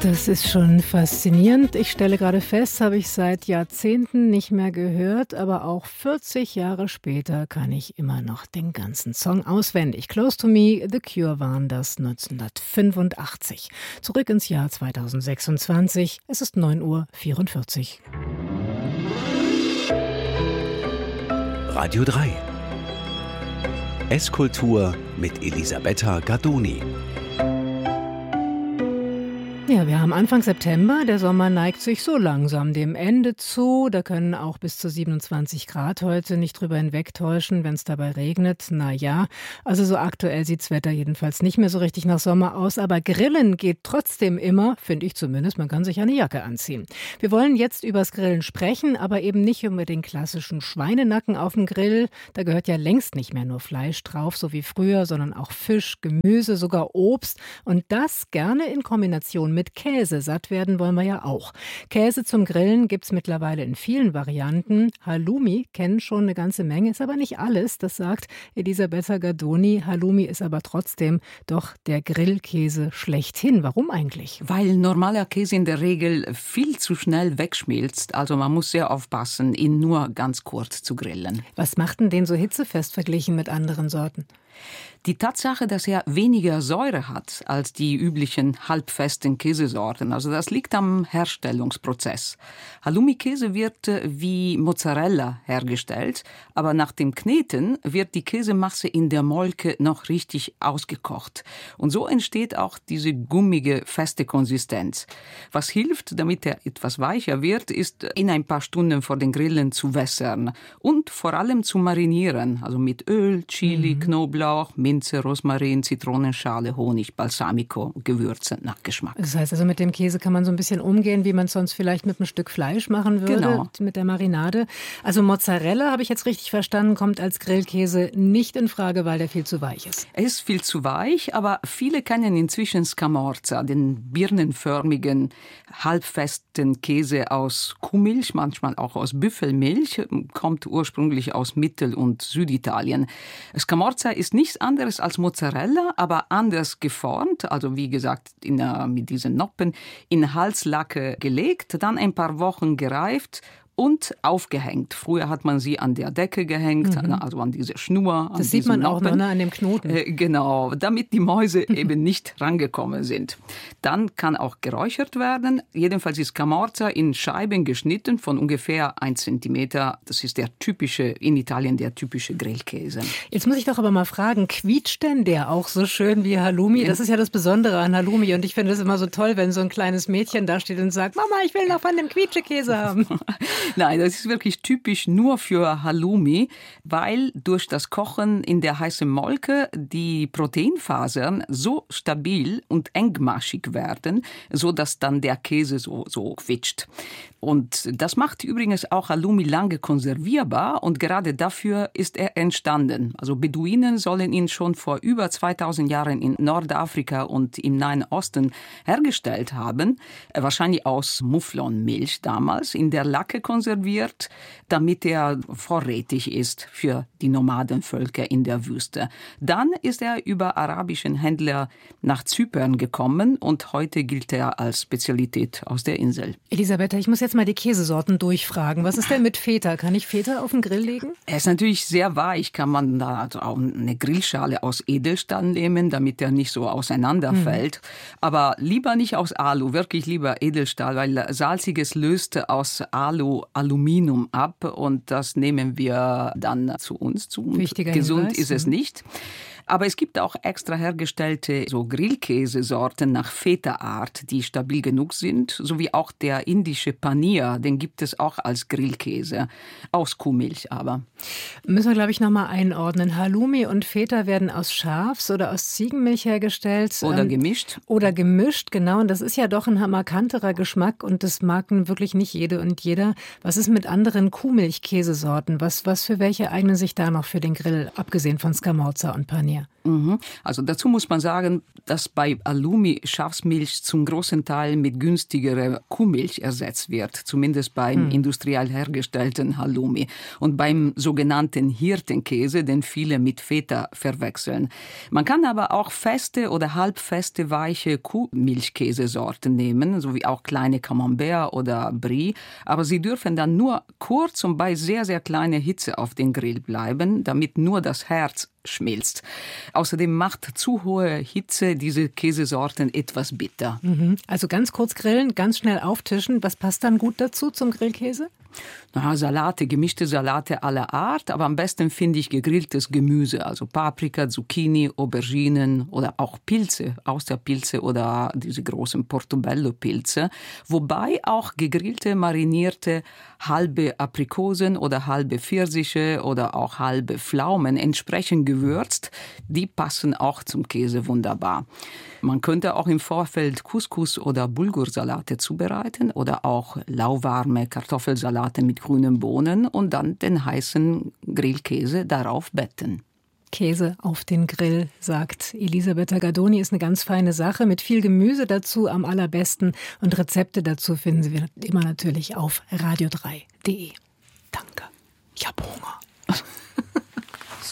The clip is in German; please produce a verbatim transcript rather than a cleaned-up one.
Das ist schon faszinierend. Ich stelle gerade fest, habe ich seit Jahrzehnten nicht mehr gehört, aber auch vierzig Jahre später kann ich immer noch den ganzen Song auswendig. Close to Me, The Cure waren das neunzehnhundertfünfundachtzig. Zurück ins Jahr zweitausendsechsundzwanzig. Es ist neun Uhr vierundvierzig. Radio drei. Esskultur mit Elisabetta Gardoni. Ja, wir haben Anfang September. Der Sommer neigt sich so langsam dem Ende zu. Da können auch bis zu siebenundzwanzig Grad heute nicht drüber hinwegtäuschen, wenn es dabei regnet. Na ja, also so aktuell sieht's Wetter jedenfalls nicht mehr so richtig nach Sommer aus. Aber Grillen geht trotzdem immer, finde ich zumindest. Man kann sich eine Jacke anziehen. Wir wollen jetzt übers Grillen sprechen, aber eben nicht über den klassischen Schweinenacken auf dem Grill. Da gehört ja längst nicht mehr nur Fleisch drauf, so wie früher, sondern auch Fisch, Gemüse, sogar Obst. Und das gerne in Kombination mit Käse. Satt werden wollen wir ja auch. Käse zum Grillen gibt's mittlerweile in vielen Varianten. Halloumi kennen schon eine ganze Menge, ist aber nicht alles. Das sagt Elisabetta Gardoni. Halloumi ist aber trotzdem doch der Grillkäse schlechthin. Warum eigentlich? Weil normaler Käse in der Regel viel zu schnell wegschmilzt. Also man muss sehr aufpassen, ihn nur ganz kurz zu grillen. Was macht denn den so hitzefest verglichen mit anderen Sorten? Die Tatsache, dass er weniger Säure hat als die üblichen halbfesten Käsesorten, also das liegt am Herstellungsprozess. Halloumi-Käse wird wie Mozzarella hergestellt, aber nach dem Kneten wird die Käsemasse in der Molke noch richtig ausgekocht. Und so entsteht auch diese gummige, feste Konsistenz. Was hilft, damit er etwas weicher wird, ist, ihn ein paar Stunden vor den Grillen zu wässern und vor allem zu marinieren, also mit Öl, Chili, mhm. Knoblauch, Minze, Rosmarin, Zitronenschale, Honig, Balsamico, Gewürze nach Geschmack. Das heißt also, mit dem Käse kann man so ein bisschen umgehen, wie man es sonst vielleicht mit einem Stück Fleisch machen würde, genau. Mit der Marinade. Also Mozzarella, habe ich jetzt richtig verstanden, kommt als Grillkäse nicht in Frage, weil der viel zu weich ist. Er ist viel zu weich, aber viele kennen inzwischen Scamorza, den birnenförmigen, halbfesten Käse aus Kuhmilch, manchmal auch aus Büffelmilch, kommt ursprünglich aus Mittel- und Süditalien. Scamorza ist nichts anderes als Mozzarella, aber anders geformt, also wie gesagt in, uh, mit diesen Noppen, in Halslacke gelegt, dann ein paar Wochen gereift und aufgehängt. Früher hat man sie an der Decke gehängt, mhm. also an diese Schnur. An das sieht man Noppen. auch noch, ne, an dem Knoten. Äh, genau, damit die Mäuse eben nicht rangekommen sind. Dann kann auch geräuchert werden. Jedenfalls ist Scamorza in Scheiben geschnitten von ungefähr ein Zentimeter. Das ist der typische, in Italien der typische Grillkäse. Jetzt muss ich doch aber mal fragen, quietscht denn der auch so schön wie Halloumi? Das ist ja das Besondere an Halloumi und ich finde es immer so toll, wenn so ein kleines Mädchen da steht und sagt, Mama, ich will noch von dem Quietschekäse haben. Nein, das ist wirklich typisch nur für Halloumi, weil durch das Kochen in der heißen Molke die Proteinfasern so stabil und engmaschig werden, so dass dann der Käse so, so quitscht. Und das macht übrigens auch Halloumi lange konservierbar und gerade dafür ist er entstanden. Also Beduinen sollen ihn schon vor über zweitausend Jahren in Nordafrika und im Nahen Osten hergestellt haben, wahrscheinlich aus Mufflonmilch damals, in der Lacke konserviert, damit er vorrätig ist für die Nomadenvölker in der Wüste. Dann ist er über arabischen Händler nach Zypern gekommen und heute gilt er als Spezialität aus der Insel. Elisabetta, ich muss jetzt mal die Käsesorten durchfragen. Was ist denn mit Feta? Kann ich Feta auf den Grill legen? Er ist natürlich sehr weich. Kann man da also auch eine Grillschale aus Edelstahl nehmen, damit er nicht so auseinanderfällt. Mhm. Aber lieber nicht aus Alu, wirklich lieber Edelstahl, weil Salziges löst aus Alu Aluminium ab und das nehmen wir dann zu uns zu. Wichtiger Gesund Hinweis. ist es nicht. Aber es gibt auch extra hergestellte so Grillkäsesorten nach Feta-Art, die stabil genug sind, sowie auch der indische Paneer, den gibt es auch als Grillkäse, aus Kuhmilch aber. Müssen wir, glaube ich, nochmal einordnen. Halloumi und Feta werden aus Schafs- oder aus Ziegenmilch hergestellt. Oder ähm, gemischt. Oder gemischt, genau. Und das ist ja doch ein markanterer Geschmack und das mag wirklich nicht jede und jeder. Was ist mit anderen Kuhmilchkäsesorten? Was, was für welche eignen sich da noch für den Grill, abgesehen von Scamorza und Paneer? mehr? Mhm. Also dazu muss man sagen, dass bei Halloumi Schafsmilch zum großen Teil mit günstigerer Kuhmilch ersetzt wird, zumindest beim hm. industriell hergestellten Halloumi. Und beim sogenannten Hirtenkäse, den viele mit Feta verwechseln. Man kann aber auch feste oder halbfeste, weiche Kuhmilchkäsesorten nehmen, sowie auch kleine Camembert oder Brie. Aber sie dürfen dann nur kurz und bei sehr, sehr kleiner Hitze auf den Grill bleiben, damit nur das Herz schmilzt. Außerdem macht zu hohe Hitze diese Käsesorten etwas bitter. Mhm. Also ganz kurz grillen, ganz schnell auftischen. Was passt dann gut dazu zum Grillkäse? Na, Salate, gemischte Salate aller Art, aber am besten finde ich gegrilltes Gemüse, also Paprika, Zucchini, Auberginen oder auch Pilze, Austerpilze oder diese großen Portobello-Pilze, wobei auch gegrillte, marinierte halbe Aprikosen oder halbe Pfirsiche oder auch halbe Pflaumen entsprechend gewürzt, die passen auch zum Käse wunderbar. Man könnte auch im Vorfeld Couscous oder Bulgursalate zubereiten oder auch lauwarme Kartoffelsalate mit grünen Bohnen und dann den heißen Grillkäse darauf betten. Käse auf den Grill, sagt Elisabetta Gardoni, ist eine ganz feine Sache mit viel Gemüse dazu am allerbesten und Rezepte dazu finden Sie immer natürlich auf radio drei punkt de.